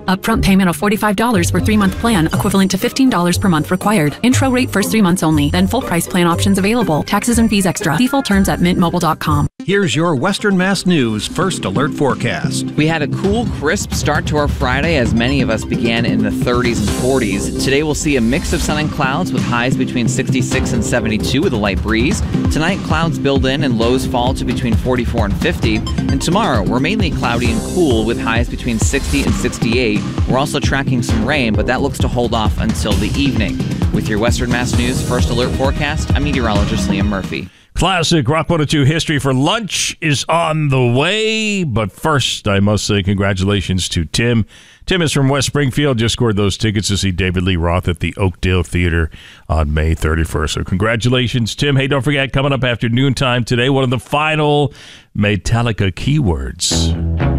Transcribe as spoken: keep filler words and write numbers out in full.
Upfront payment of forty-five dollars for three-month plan, equivalent to fifteen dollars per month required. Intro rate first three months only, then full price plan options available. Taxes and fees extra. See full terms at mint mobile dot com. Here's your Western Mass News First Alert forecast. We had a cool, crisp start to our Friday as many of us began in the thirties and forties. Today we'll see a mix of sun and clouds with highs between sixty-six and seventy-two with a light breeze. Tonight clouds build in and lows fall to between forty-four and fifty. And tomorrow we're mainly cloudy and cool with highs between sixty and sixty-eight. We're also tracking some rain, but that looks to hold off until the evening. With your Western Mass News First Alert forecast, I'm meteorologist Liam Murphy. Classic Rock one oh two History for Lunch is on the way. But first, I must say congratulations to Tim. Tim is from West Springfield, just scored those tickets to see David Lee Roth at the Oakdale Theater on May thirty-first. So congratulations, Tim. Hey, don't forget, coming up after noontime today, one of the final Metallica keywords.